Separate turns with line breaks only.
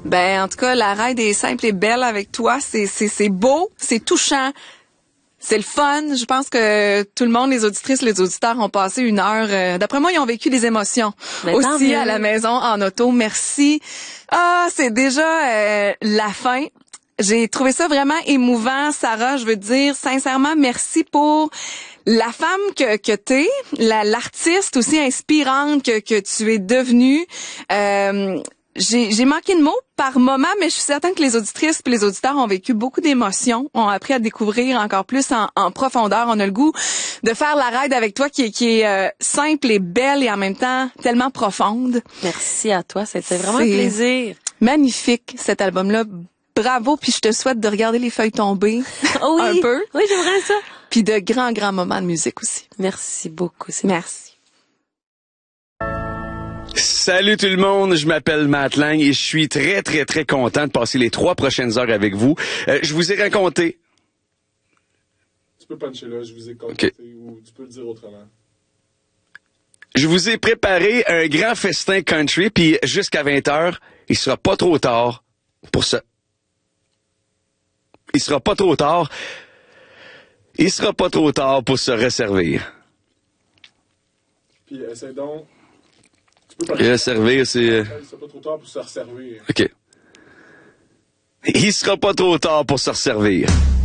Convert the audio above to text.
Ben, en tout cas, la ride est simple et belle avec toi. C'est beau, c'est touchant. C'est le fun. Je pense que tout le monde, les auditrices, les auditeurs ont passé une heure. D'après moi, ils ont vécu des émotions aussi à la maison, en auto. Merci. Ah, c'est déjà la fin. J'ai trouvé ça vraiment émouvant, Sarah. Je veux dire sincèrement merci pour la femme que t'es, l'artiste aussi inspirante que tu es devenue. J'ai manqué de mots par moment, mais je suis certaine que les auditrices et les auditeurs ont vécu beaucoup d'émotions, ont appris à découvrir encore plus en profondeur. On a le goût de faire la ride avec toi qui est simple et belle et en même temps tellement profonde.
Merci à toi, c'était vraiment un plaisir.
Magnifique cet album-là. Bravo, puis je te souhaite de regarder les feuilles tomber un peu.
Oui, j'aimerais ça.
Puis de grands moments de musique aussi.
Merci beaucoup.
Merci.
Salut tout le monde, je m'appelle Matt Lang et je suis très content de passer les 3 prochaines heures avec vous. Je vous ai raconté...
Tu peux puncher là, je vous ai contacté ou tu peux le dire autrement.
Je vous ai préparé un grand festin country, puis jusqu'à 20h, il sera pas trop tard pour ça. Il sera pas trop tard pour se resservir.
Puis essaie donc...
Resservir, c'est...
Il sera pas trop tard pour se resservir.
OK. Il sera pas trop tard pour se resservir.